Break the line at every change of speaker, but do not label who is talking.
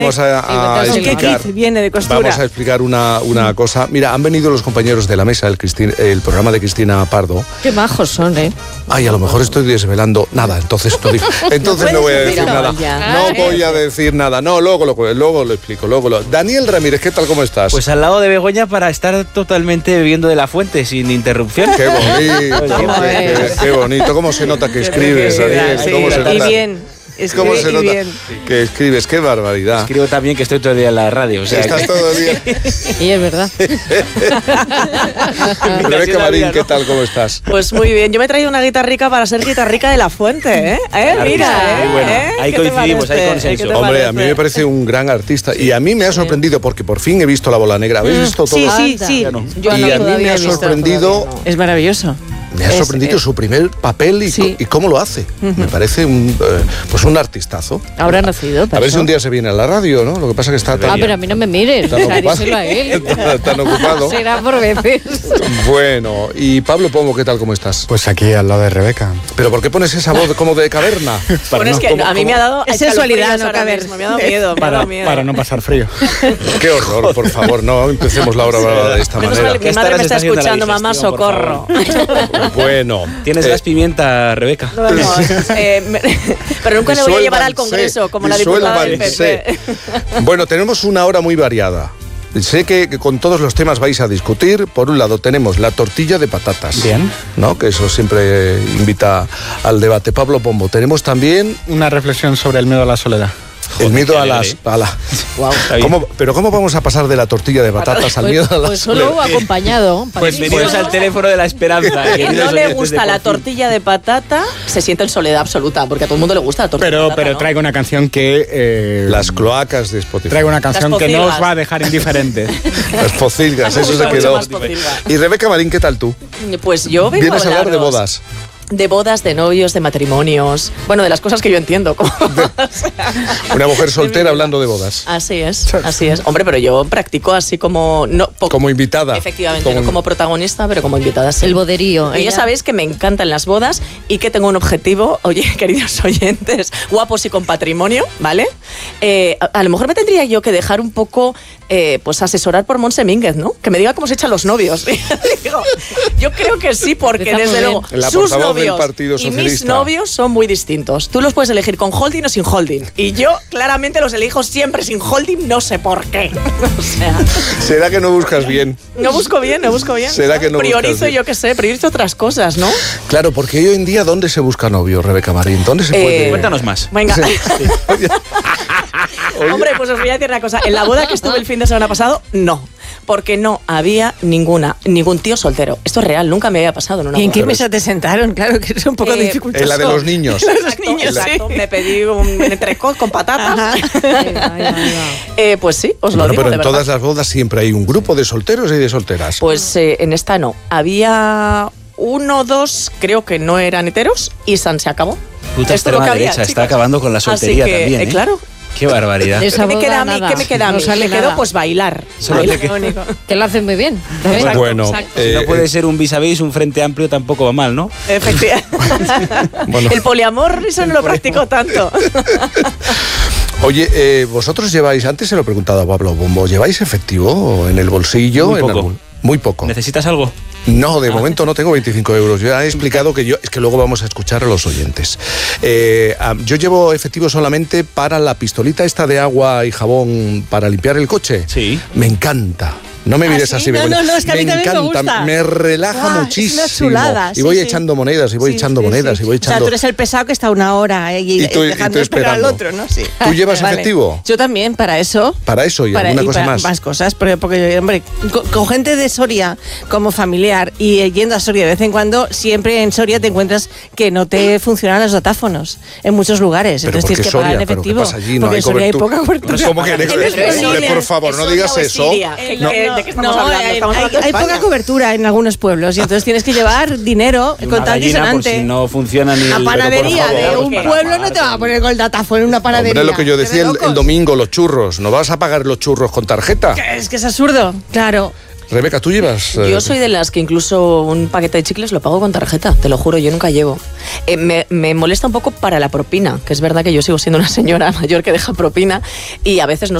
Vamos a explicar.
¿Qué viene de costura?
Vamos a explicar una cosa. Mira, han venido los compañeros de la mesa, el programa de Cristina Pardo.
Qué majos son, ¿eh?
Ay, a lo mejor estoy desvelando nada, entonces no digo. Entonces no voy a decir nada. No voy a decir nada. No, luego lo explico. Daniel Ramírez, ¿qué tal? ¿Cómo estás?
Pues al lado de Begoña para estar totalmente bebiendo de la fuente sin interrupción.
Qué bonito, qué bonito. ¿Cómo se nota que escribes, Daniel? ¿Cómo se nota?
Y bien.
¿Cómo se nota que escribes? ¡Qué barbaridad!
Escribo también que estoy todo el día en la radio. O sea,
estás todo el día.
Y es verdad.
Rebeca Marín, ¿qué tal? ¿Cómo estás?
Pues muy bien. Yo me he traído una guitarrica para ser guitarrica de la fuente, ¿eh? Mira,
muy bueno. Ahí coincidimos, hay consenso.
Hombre, a mí me parece un gran artista. Y a mí me ha sorprendido porque por fin he visto La Bola Negra. ¿Habéis visto todo?
Sí.
Y a mí me ha sorprendido.
Es maravilloso.
Me ha sorprendido su primer papel y cómo lo hace. Me parece un artistazo.
Ahora ha nacido.
A ver si un día se viene a la radio, ¿no? Lo que pasa es que está tan...
pero a mí no me mires. Díselo a él.
Tan ocupado.
Será por veces.
Bueno, y Pablo Pombo, ¿qué tal? ¿Cómo estás?
Pues aquí al lado de Rebeca.
¿Pero por qué pones esa voz como de caverna?
Bueno, es que a mí me ha dado...
Es sensualidad, no caverna.
Me ha dado miedo.
Para no pasar frío.
Qué horror, por favor, no empecemos la hora de esta manera.
Mi madre me está escuchando, mamá, socorro.
Bueno.
¿Tienes gas pimienta, Rebeca?
No, pero nunca le voy a llevar al Congreso, como la diputada del PP.
Bueno, tenemos una hora muy variada. Sé que con todos los temas vais a discutir. Por un lado tenemos la tortilla de patatas.
Bien.
¿No? Que eso siempre invita al debate. Pablo Pombo, tenemos también...
Una reflexión sobre el miedo a la soledad.
El miedo a las...
Wow.
¿Pero cómo vamos a pasar de la tortilla de patatas al miedo a las...
Pues solo acompañado.
Pues venidos al teléfono de la esperanza.
A quien no le gusta la tortilla de patata se siente en soledad absoluta, porque a todo el mundo le gusta la tortilla de patata.
Pero traigo una canción que...
Las cloacas de Spotify.
Traigo una canción que no os va a dejar indiferentes.
Las pocilgas, eso se quedó. Y Rebeca Marín, ¿qué tal tú?
Pues yo vengo
¿Vienes a hablar de bodas?
De bodas, de novios, de matrimonios. Bueno, de las cosas que yo entiendo.
Una mujer soltera hablando de bodas.
Así es. Hombre, pero yo practico así como...
como invitada.
Efectivamente, no como protagonista, pero como invitada, sí.
El boderío.
Y ya sabéis que me encantan las bodas y que tengo un objetivo. Oye, queridos oyentes, guapos y con patrimonio, ¿vale? A lo mejor me tendría yo que dejar un poco... pues asesorar por Montse Mínguez, ¿no? Que me diga cómo se echan los novios. Digo, yo creo que sí, porque desde luego sus novios y mis novios son muy distintos. Tú los puedes elegir con holding o sin holding. Y yo claramente los elijo siempre sin holding, no sé por qué. O sea,
¿será que no buscas bien?
No busco bien. ¿Será que no priorizo, yo qué sé, priorizo otras cosas, ¿no?
Claro, porque hoy en día, ¿dónde se busca novio, Rebeca Marín? ¿Dónde se puede...?
Cuéntanos más.
Venga. Sí. Hombre, pues os voy a decir una cosa. En la boda que estuve el fin de semana pasado, no. Porque no había ningún tío soltero. Esto es real, nunca me había pasado en una boda.
¿Y en qué mesa te sentaron? Claro que es un poco dificultoso.
En la de los niños.
Exacto. Me pedí un entrecot con patatas. Pues sí, os lo digo.
Pero en todas las bodas siempre hay un grupo de solteros y de solteras.
Pues en esta no. Había 1 o 2, creo que no eran heteros, y se acabó.
Puta extrema derecha, está acabando con la soltería también, ¿eh?
Claro.
Qué barbaridad.
¿Qué me queda a mí? ¿Qué me queda a mí? Me quedó pues bailar.
Que lo hacen muy bien.
Exacto,
bueno,
exacto.
No puede ser un vis a vis, un frente amplio tampoco va mal, ¿no?
Efectivamente. Bueno. El poliamor, eso no lo practico tanto.
Oye, vosotros lleváis, antes se lo he preguntado a Pablo Pombo, ¿lleváis efectivo en el bolsillo? Muy poco.
¿Necesitas algo?
No, de momento no tengo 25 euros. Ya he explicado que es que luego vamos a escuchar a los oyentes. Yo llevo efectivo solamente para la pistolita esta de agua y jabón para limpiar el coche.
Sí.
Me encanta. No me mires así, Begoña.
No, es que a mí también me gusta.
Me relaja muchísimo.
Es una chulada.
Y voy echando monedas, y voy echando monedas, y voy echando...
O sea, tú eres el pesado que está 1 hora y dejando esperar al otro, ¿no? Sí.
¿Tú llevas efectivo?
Yo también, para eso.
Para eso y alguna cosa más.
Más cosas, porque hombre, con gente de Soria como familiar y yendo a Soria de vez en cuando, siempre en Soria te encuentras que no te funcionan los datáfonos en muchos lugares.
Pero
entonces tienes que pagar en efectivo.
¿Qué pasa allí?
Porque en Soria hay poca cobertura.
¿Cómo que por favor, no digas eso?
¿De qué estamos hablando?
Hay poca cobertura en algunos pueblos y entonces tienes que llevar dinero con tal disonante.
Si no funciona ni
la panadería de un pueblo no te va a poner con el datáfono en una panadería.
Hombre, lo que yo decía el domingo, los churros. ¿No vas a pagar los churros con tarjeta?
Es que es absurdo, claro.
Rebeca, ¿tú llevas?
Yo soy de las que incluso un paquete de chicles lo pago con tarjeta, te lo juro, yo nunca llevo. Me molesta un poco para la propina, que es verdad que yo sigo siendo una señora mayor que deja propina y a veces no